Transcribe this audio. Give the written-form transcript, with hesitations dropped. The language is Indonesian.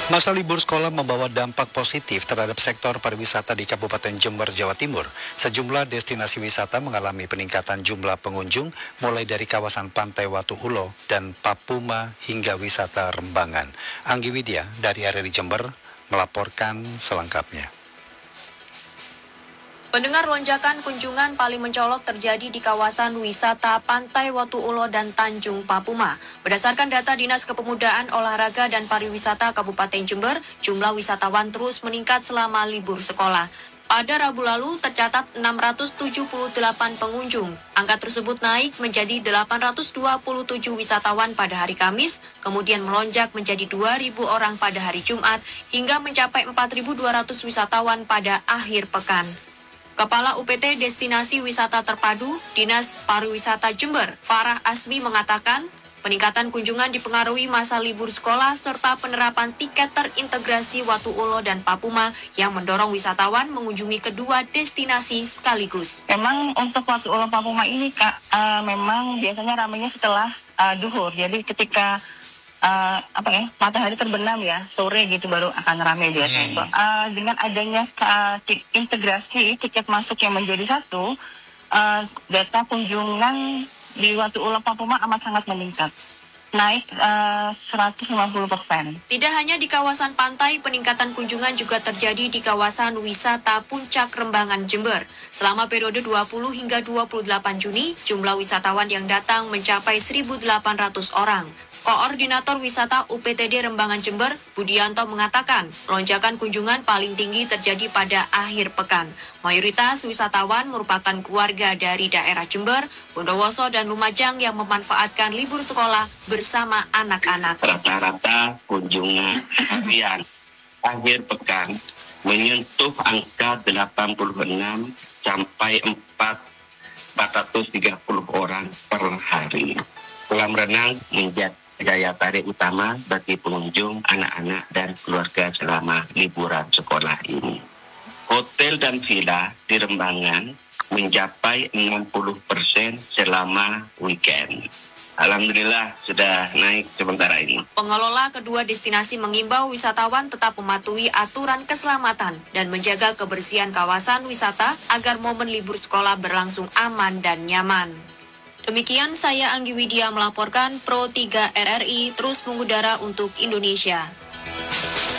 Masa libur sekolah membawa dampak positif terhadap sektor pariwisata di Kabupaten Jember, Jawa Timur. Sejumlah destinasi wisata mengalami peningkatan jumlah pengunjung mulai dari kawasan Pantai Watu Ulo dan Papuma hingga wisata Rembangan. Anggi Widya dari RRI Jember melaporkan selengkapnya. Pendengar, lonjakan kunjungan paling mencolok terjadi di kawasan wisata Pantai Watu Ulo dan Tanjung Papuma. Berdasarkan data Dinas Kepemudaan, Olahraga dan Pariwisata Kabupaten Jember, jumlah wisatawan terus meningkat selama libur sekolah. Pada Rabu lalu tercatat 678 pengunjung. Angka tersebut naik menjadi 827 wisatawan pada hari Kamis, kemudian melonjak menjadi 2.000 orang pada hari Jumat, hingga mencapai 4.200 wisatawan pada akhir pekan. Kepala UPT Destinasi Wisata Terpadu, Dinas Pariwisata Jember, Farah Asmi mengatakan, peningkatan kunjungan dipengaruhi masa libur sekolah serta penerapan tiket terintegrasi Watu Ulo dan Papuma yang mendorong wisatawan mengunjungi kedua destinasi sekaligus. Memang untuk Watu Ulo Papuma ini, Kak, memang biasanya ramainya setelah duhur. Jadi ketika matahari terbenam ya, sore gitu baru akan ramai biasanya. Dengan adanya integrasi tiket masuk yang menjadi satu, data kunjungan di Watu Ulo Papuma amat sangat meningkat, naik 150%. Tidak hanya di kawasan pantai, peningkatan kunjungan juga terjadi di kawasan wisata Puncak Rembangan Jember. Selama periode 20 hingga 28 Juni, jumlah wisatawan yang datang mencapai 1.800 orang. Koordinator Wisata UPTD Rembangan Jember, Budianto mengatakan, lonjakan kunjungan paling tinggi terjadi pada akhir pekan. Mayoritas wisatawan merupakan keluarga dari daerah Jember, Bondowoso, dan Lumajang yang memanfaatkan libur sekolah bersama anak-anak. Rata-rata kunjungan harian akhir pekan menyentuh angka 86 sampai 430 orang per hari. Kolam renang menjadi daya tarik utama bagi pengunjung, anak-anak, dan keluarga selama liburan sekolah ini. Hotel dan villa di Rembangan mencapai 60% selama weekend. Alhamdulillah sudah naik sementara ini. Pengelola kedua destinasi mengimbau wisatawan tetap mematuhi aturan keselamatan dan menjaga kebersihan kawasan wisata agar momen libur sekolah berlangsung aman dan nyaman. Demikian saya Anggi Widya melaporkan Pro 3 RRI terus mengudara untuk Indonesia.